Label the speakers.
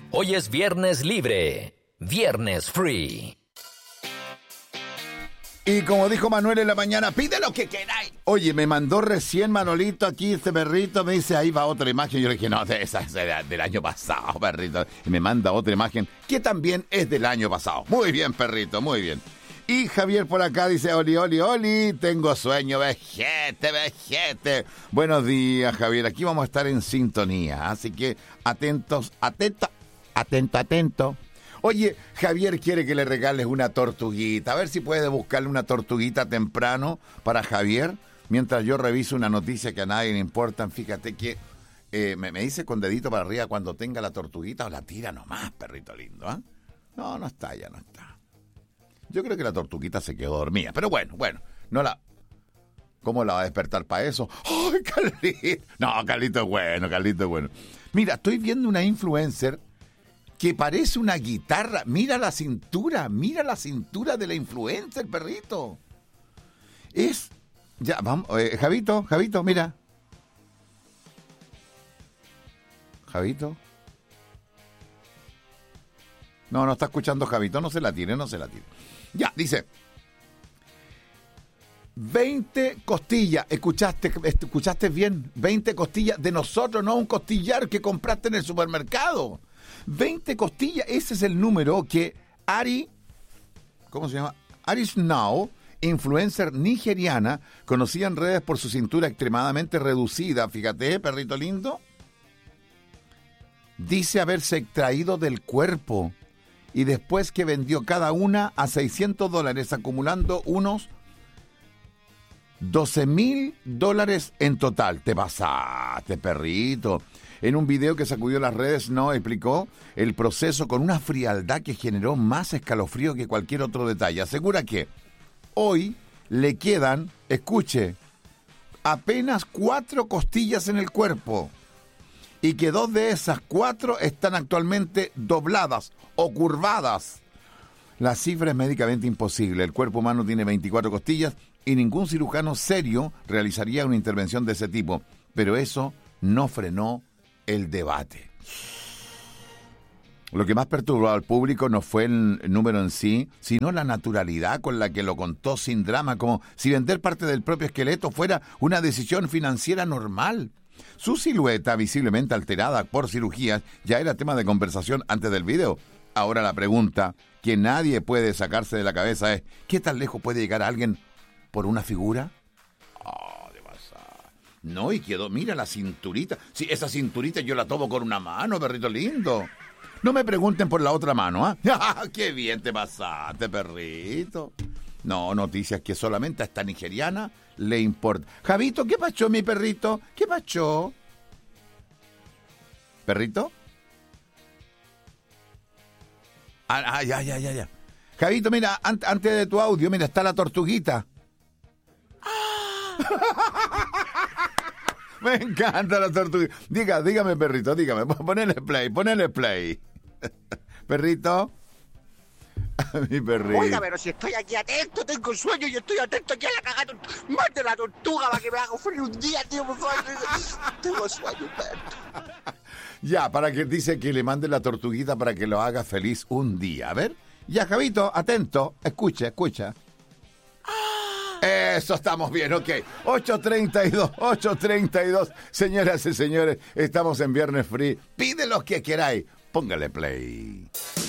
Speaker 1: Hoy es viernes libre, viernes free.
Speaker 2: Y como dijo Manuel en la mañana, pide lo que queráis. Oye, me mandó recién Manolito aquí, este perrito, me dice, ahí va otra imagen. Yo le dije, no, esa es del año pasado, perrito. Y me manda otra imagen que también es del año pasado. Muy bien, perrito, muy bien. Y Javier por acá dice, oli, tengo sueño, vejete. Buenos días, Javier, aquí vamos a estar en sintonía, así que atento. Oye, Javier quiere que le regales una tortuguita. A ver si puede buscarle una tortuguita temprano para Javier, mientras yo reviso una noticia que a nadie le importa. Fíjate que me dice con dedito para arriba cuando tenga la tortuguita o la tira nomás, perrito lindo, ¿eh? No está, ya no está. Yo creo que la tortuguita se quedó dormida, pero bueno, ¿cómo la va a despertar para eso? ¡Ay, Carlito! No, Carlito es bueno. Mira, estoy viendo una influencer que parece una guitarra. Mira la cintura de la influencer, perrito. Ya, vamos, Javito, mira. Javito. No está escuchando Javito, no se la tire. Ya, dice. 20 costillas, escuchaste bien, 20 costillas de nosotros, no un costillar que compraste en el supermercado. 20 costillas, ese es el número que ¿cómo se llama? Ari Snow, influencer nigeriana, conocida en redes por su cintura extremadamente reducida, fíjate, perrito lindo, dice haberse extraído del cuerpo y después que vendió cada una a $600, acumulando unos $12,000 en total. Te pasaste, perrito. En un video que sacudió las redes, Snow explicó el proceso con una frialdad que generó más escalofrío que cualquier otro detalle. Asegura que hoy le quedan, escuche, apenas 4 costillas en el cuerpo y que 2 de esas 4 están actualmente dobladas o curvadas. La cifra es médicamente imposible. El cuerpo humano tiene 24 costillas y ningún cirujano serio realizaría una intervención de ese tipo. Pero eso no frenó el debate. Lo que más perturbó al público no fue el número en sí, sino la naturalidad con la que lo contó sin drama, como si vender parte del propio esqueleto fuera una decisión financiera normal. Su silueta, visiblemente alterada por cirugías, ya era tema de conversación antes del video. Ahora la pregunta que nadie puede sacarse de la cabeza es, ¿qué tan lejos puede llegar alguien por una figura? No, y quedó, mira la cinturita. Sí, esa cinturita yo la tomo con una mano, perrito lindo. No me pregunten por la otra mano, ¿ah? ¡Qué bien te pasaste, perrito! No, noticias que solamente a esta nigeriana le importa. Javito, ¿qué pachó, mi perrito? ¿Qué pachó? ¿Perrito? Ya. Javito, mira, antes de tu audio, mira, está la tortuguita. Me encanta la tortuga. Dígame, perrito, dígame. Ponele play. Perrito. Mi perrito.
Speaker 3: Oiga, pero si estoy aquí atento, tengo sueño y estoy atento aquí a la cagada. Mate la tortuga para que me haga frío un día, tío, por favor. Tengo sueño, perro.
Speaker 2: Ya, para que dice que le mande la tortuguita para que lo haga feliz un día. A ver. Ya, Javito, atento. Escucha. Eso, estamos bien, ok. 8:32. Señoras y señores, estamos en Viernes Free. Pide lo que queráis. Póngale play.